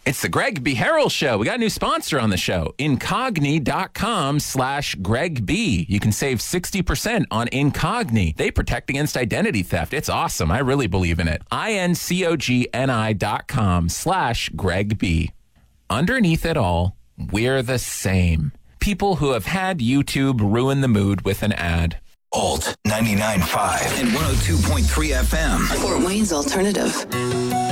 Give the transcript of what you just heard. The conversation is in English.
It's the Greg B. Harrell Show. We got a new sponsor on the show, Incogni.com/Greg B. You can save 60% on Incogni. They protect against identity theft. It's awesome. I really believe in it. Incogni.com/Greg B. Underneath it all, we're the same. People who have had YouTube ruin the mood with an ad. Alt 99.5 and 102.3 FM. Fort Wayne's Alternative.